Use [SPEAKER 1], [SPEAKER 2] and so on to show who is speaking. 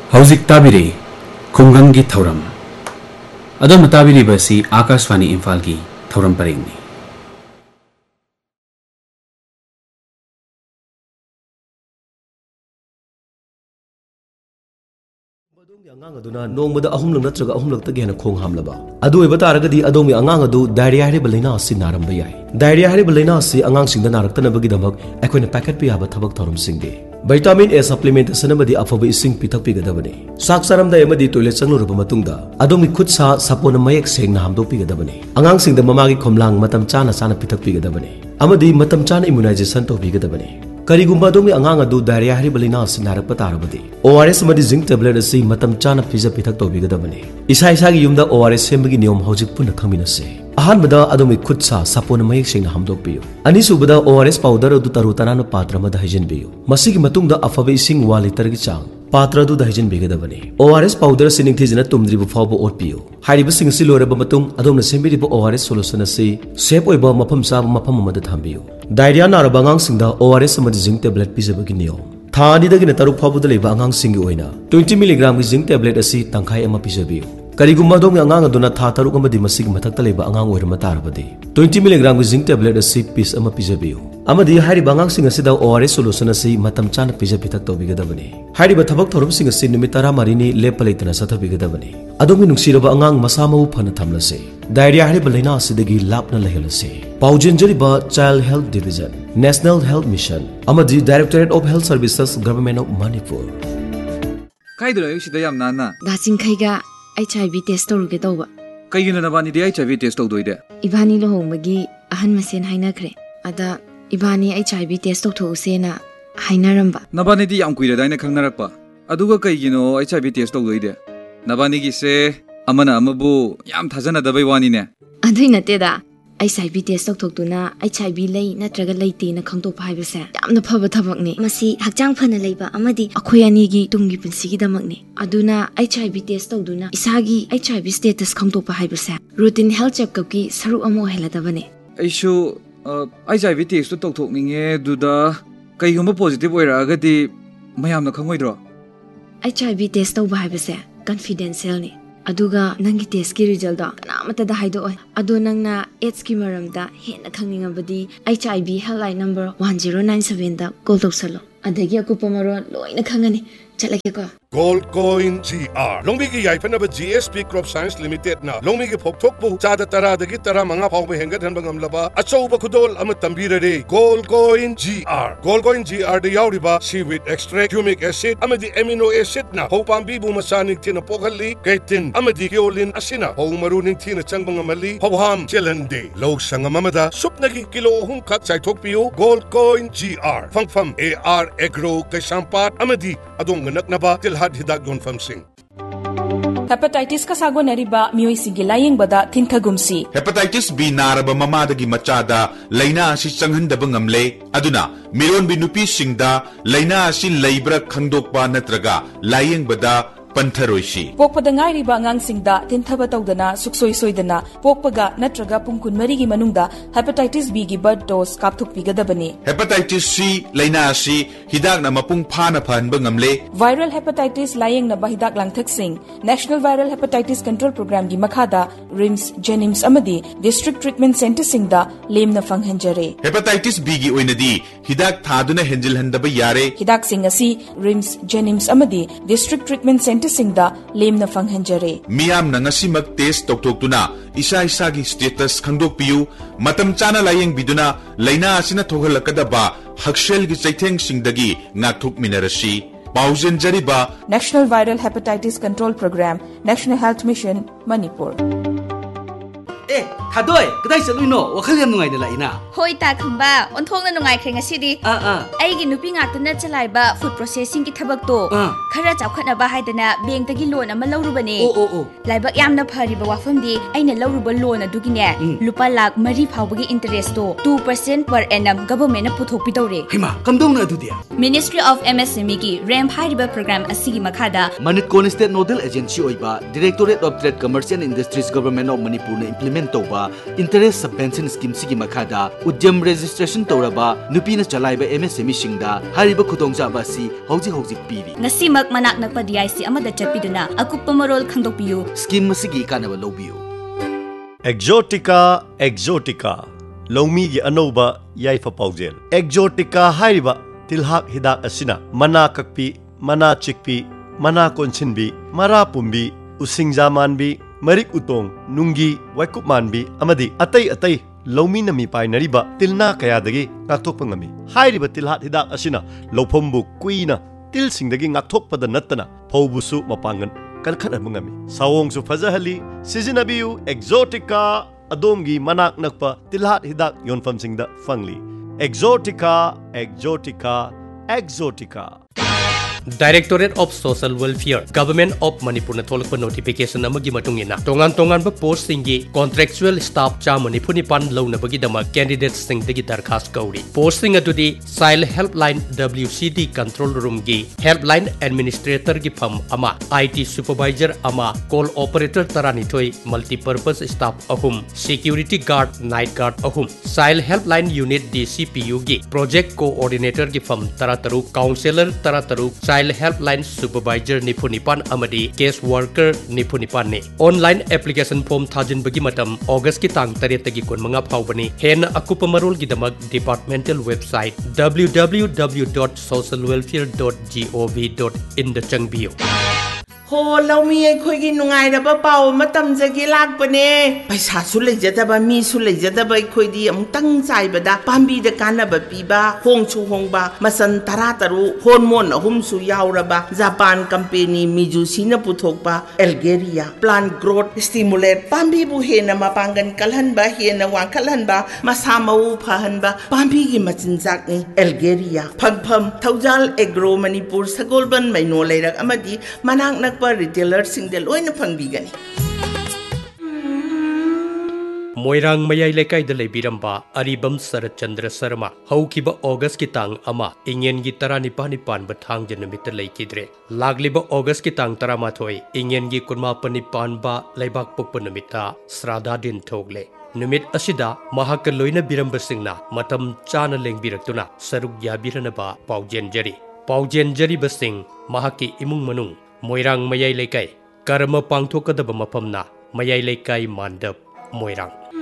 [SPEAKER 1] हौजिक ताबिरे खुंगंगी थौरम अदम ताबिरी बसी आकाशवाणी इम्फाल की थौरम परेंगनी
[SPEAKER 2] angang aduna nongmada ahumlak natraga ahumlak ta gena khong hamlaba adu eba taragadi adomi angang adu diarrhea hare balina asi naramba yai diarrhea hare balina asi angang singda narakta bagi damak akoina packet pi aba thabak thorum singde vitamin A supplement sanamadi afaba ising pitak pigadabani sak saramda emadi toilet changluraba matungda adomi khut sa sapona mayek sengna hamdo pigadabani angang singda mamagi khomlang matam chana chana pitak pigadabani amadi matam chana immunization to pigadabani करीगुम्बा दोंगी अंगांग अदु diarrhoea Hari बलिना सिनारप तारबदि ORS मदि zinc tablet असि मतम चाना pizza पिथक तोबिगदबने इसा इसागी युमदा ORS सेमबगी नियम हौजिक पुन खमिनसे अहानबदा अदोमि खुदसा सपोन मयक सेंगना हमदोकपियो अनिसुबदा ORS powder अदु तरु तरानो पात्र मद हजनबियो मसिगी मतुंगदा अफबे इसिंग 1 लीटर गी चांग पात्र अदु हजनबिगदबने ORS पाउडर सिनिंग थिजना तुमद्रिबु फावबो ओटपियो हारिबा सिंग सि लोरबा मतुंग अदोमना सेमबिरिबो ORS सोलुशन असि सेफ ओइबा मफम साब मफम मद थांबियो डायरिया नारबा अंगांग सिंगदा ORS मदि जिंक टेबलेट पिजबगी नियम थानी दगिना तरु फावबुद लेबा अंगांग सिंगी ओइना 20 मिलीग्राम गी जिंक टेबलेट असि तंखाय अमा पिजबियो करीगुम्बा दोंग अंगांग अदुना था तरुक अमदि मसिग मथक्ता लेबा अंगांग ओइरम तारबदि 20 मिलीग्राम गी जिंक टेबलेट असि पीस अमा पिजबियो अमदि हारिबा अंगांग सिंग असिदा ORS सोलुशन असि मतम चाना पिजबिथक तोबिगदबनि हारिबा थबक थोरम सिंग असि निमित 13 नि लेपलेतना सथबिगदबनि अदोमि नुक्सिरबा अंगांग मसामउ फन थमलसे डायरिया हारिबा लैना असिदगी लापना लहेलसे पाउजेंजरिबा child health division national health mission अमदि directorate of health services government of Manipur
[SPEAKER 3] काइदरो सिदा याम नाना
[SPEAKER 4] दासिंग खैगा HIV टेस्ट तौरुगे तौबा
[SPEAKER 3] कईगिनो नबानी दे HIV टेस्ट तौदोइदे
[SPEAKER 4] इबानी लोहोंबगी अहन मसेन हाइनाख्रे अदा इबानी HIV टेस्ट तौथोउसेना हाइनारंबा
[SPEAKER 3] नबानी दि याम कुइरदाइना खंगनरकपा अदुगा कईगिनो HIV टेस्ट तौदोइदे नबानी गिसे अमना अमबु याम थाजना दबै वानीने
[SPEAKER 4] अदुइ नतेदा HIV टेस्ट तौथोक्तुना HIV लै नत्रगा लैतेना खंगतोप हाइबसे यामना फबा थबकनी मसी हक्चांग फना लैबा अमदि अखोय अनीगी Tungi पुंसीगी दमकनी अदुना HIV test तौदुना इसागी HIV status खंगतोप हाइबसे routine health checkup की सरु Amo हेलादबने
[SPEAKER 3] ऐशु HIV test तौथोकनिंगे दुदा कईगुम्बा positive ओइरागदि मयामना खंगोइद्रो
[SPEAKER 4] HIV test तौबा हाइबसे confidential ने अदुगा नंगी टेस्ट की रिजल्ट नामतदा हाइदो अदो नंगना एड्स की मरमदा हेना खंगनिंगबदी HIV हेल्पलाइन नंबर 1097 दा कॉल तौसलो अदगी अकुपा मरोन लोइना खंगनी चलके को
[SPEAKER 5] Gold Coin GR Longmi ki yaifanaba GSP Crop Science Limited na Longmi ki phokthokpu chada tara dagi tara manga phawbe hengat hanba ngamlaba achouba khudol ama tambirare Gold Coin GR Gold Coin GR de yauriba seaweed extract humic acid amadi amino acid na hopambi bu masanik tina pokhalli kaitin amadi keolin asina ho maruning tina changbang amali hawham chelande log sangamamada supnagi kilo hum khat saithokpiu Gold Coin GR phangpham AR Agro Kaisampat amadi adong naknaba had hidak gon famsing
[SPEAKER 6] Hepatitis ka sago nariba miyoy sige laying bada tintagumsi
[SPEAKER 7] Hepatitis B naraba mamadagi machada laina asi changhandaba ngamle aduna miron bi nupi singda laina asi leibra khangdokpa natraga laying bada Pantharoishi
[SPEAKER 6] Pokpada ngai riba ngang singda tinthaba tawdana suksoi soidana pokpaga natraga pungkun marigi manungda hepatitis B gi birth dose kapthuk pigadabani
[SPEAKER 7] Hepatitis C laina asi hidak na mapung phana phanba ngamle
[SPEAKER 6] Viral hepatitis laying na bahidak langthak sing National Viral Hepatitis Control Program gi makhada RIMS Jenims amadi District Treatment Center singda lemna fanghanjare
[SPEAKER 7] Hepatitis B gi oinadi hidak thaduna henjilhandaba yare
[SPEAKER 6] hidak sing asi RIMS Jenims amadi District Treatment Center singda lemna fanghanjare
[SPEAKER 7] miyam na ngasimak test toktoktuna isa isagi status khangdokpiu matam chana layeng biduna laina asina thogalakadaba hakshel gi chaitheng singdagi ngakthuk minarashi paujen jariba
[SPEAKER 6] National Viral Hepatitis Control Program National Health Mission Manipur
[SPEAKER 8] Thadoi kadai chaluino wakhal yam nungai na laina
[SPEAKER 9] hoi ta khamba onthongna nungai khrenga sidi aigi nupi ngakna chalaiba food processing ki thabak to khara chawkhana ba haidana bank tagi loan ama lawrubane laibak yamna phariba wafam di aina lawruba loan adugine lupa lakh mari phawbagi interest to 2% per annum government na puthokpi tawre
[SPEAKER 8] hima kamdong na adudia
[SPEAKER 9] Ministry of MSME ki RAM hariba program asigi makhada
[SPEAKER 8] Manit State Nodal Agency oiba Directorate of Trade Commerce and Industries Government of Manipur na implement to ba interest subvention scheme सिगी मखादा उद्यम registration तौरबा नुपीना चलाइबा MSME सिंगदा हारिबा खुदोंजाबा असि हौजी पीरी
[SPEAKER 9] ngasimak manak nakpa DIC amada chatpiduna akuppa marol khangdokpiyu
[SPEAKER 8] scheme मसिगी कानबा लौबियो
[SPEAKER 10] Exotica लौमी की अनौबा याइफा पाउजेल Exotica हाइरिबा तिलहाक हिदाक असिना मना कक्पी मना chickpea मना कोनसिनबी मरा पुंबी उसिंगजा मानबी मरिक उतोंग नुंगी वाइकुप मानबी अमदी अतै लौमी नमी पाइनरिबा तिलना कयादगी नाथोकपा ngami हाइरिबा तिलहाक हिदाक असिना लौफमबु कुइना तिलसिंगदगी ngakthokpada nattana phaubusu mapangan kalkhanaba ngami sawongsu fazahali sizinabiyu Exotica अदोमगी मनाक नकपा तिलहाट हिदाक योनफमसिंगदा फंगली Exotica
[SPEAKER 11] Directorate of Social Welfare, Government of Manipur na tholakpa notification amagi matungina tongan post singi contractual staff cha Manipur ni pan law na bagi dama candidates sing dagi darkhas kauri posting atudi Child Helpline WCD control room gi helpline administrator gi pham ama IT supervisor ama call operator tarani thoi multi-purpose staff ahum security guard night guard ahum Child Helpline unit DCPU gi project coordinator gi pham tarataru counselor tarataru Child Helpline Supervisor Nipunipan Amadi Case Worker Nipunipan ne Online application form thajin bagi matam August ki tang 8 tagi kun mga phawbani hen akupa marul gi damak departmental website www.socialwelfare.gov.in da changbiyo
[SPEAKER 12] ho laumi khoi gi nungai da ba paw matam jagi lak bane paisa su leijata ba mi su leijata ba khoi di am tang chai ba da pambi da kana ba pi ba hong chu hong ba masan tara taru hormone ahum su yaura ba Japan company miju sina puthok ba Algeria plant growth stimulate pambi bu he na mapangan kalhan ba he na wang kalhan ba masamau phahan ba pambi gi machin jak ni Algeria phagpham thaujal agro Manipur sagolban maino leirak amadi manang nak retailer sing de loina phangbigani
[SPEAKER 11] Moirang mayai lekai da leibiramba Aribam Sarat Chandra Sarma haukiba August ki tang ama ingen gi tarani panipan bathang janamit leikidre lagliba August ki tang taramathoi ingen gi kunma panipan ba leibak pokpanamita srada din thogle numit asida mahakal loina biramba singna matam chana lengbiraktuna saruk yabirana ba paujen jari basing mahaki imung manung Moirang mayai lekai karma pangthokadaba mapamna mayai lekai mandap Moirang